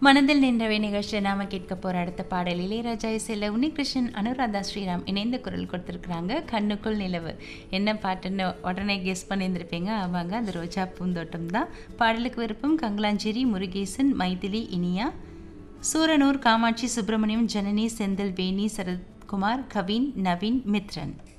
மனதில் நின்றவை நிகழ்ச்சியில் நாம கேட்க போற அடுத்த பாடல் இளையராஜா இசையில் உன்னிகிருஷ்ணன் அனுராதா ஸ்ரீராம் இணைந்த குரல் கொடுத்துருக்குறாங்க. கண்ணுக்குள் நிலவு என்ன பாட்டுன்னு உடனே கெஸ் பண்ணியிருந்திருப்பீங்க. ஆமாங்க, அது ரோஜா பூந்தோட்டம் தான். பாடலுக்கு விருப்பம் கங்கலாஞ்சேரி முருகேசன், மைதிலி, இனியா, சூரனூர், காமாட்சி, சுப்பிரமணியம், ஜனனி, செந்தில், வேணி, சரத்குமார், கவின், நவீன், மித்ரன்.